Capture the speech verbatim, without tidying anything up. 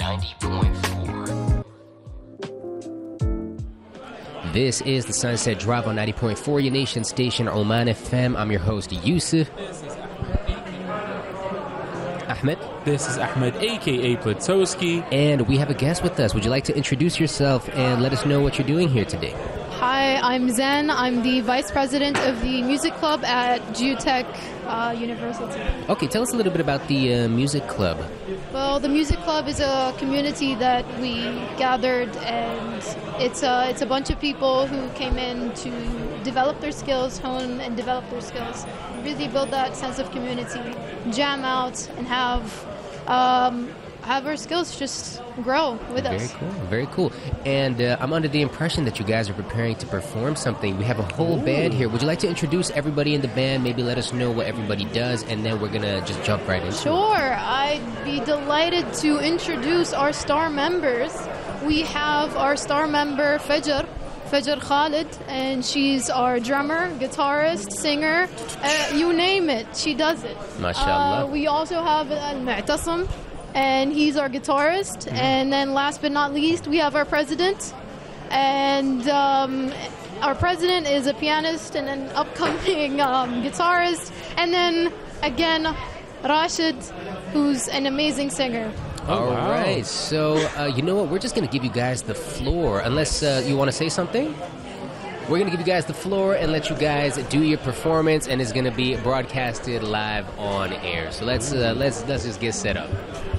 ninety point four. This is the Sunset Drive on ninety point four, your nation station, Oman F M. I'm your host, Yusuf. Ahmed. This is Ahmed, a k a. Platowski. And we have a guest with us. Would you like to introduce yourself and let us know what you're doing here today? Hi, I'm Zen. I'm the Vice President of the Music Club at Geotech uh, University. Okay, tell us a little bit about the uh, Music Club. Well, the Music Club is a community that we gathered, and it's a, it's a bunch of people who came in to develop their skills, hone and develop their skills, really build that sense of community, jam out, and have um, have our skills just grow with very us. Very cool, very cool. And uh, I'm under the impression that you guys are preparing to perform something. We have a whole Ooh. band here. Would you like to introduce everybody in the band, maybe let us know what everybody does, and then we're going to just jump right into sure. it? Sure. I'd be delighted to introduce our star members. We have our star member, Fajr, Fajr Khalid, and she's our drummer, guitarist, singer, uh, you name it, she does it. MashaAllah. Uh, we also have Al-Mu'tasim, and he's our guitarist. Mm-hmm. And then last but not least, we have our president. And um, our president is a pianist and an upcoming um, guitarist. And then, again, Rashid, who's an amazing singer. Oh, All wow. right. So, uh, you know what? We're just going to give you guys the floor. Unless uh, you want to say something? We're going to give you guys the floor and let you guys do your performance, and it's going to be broadcasted live on air. So let's uh, let's let's just get set up.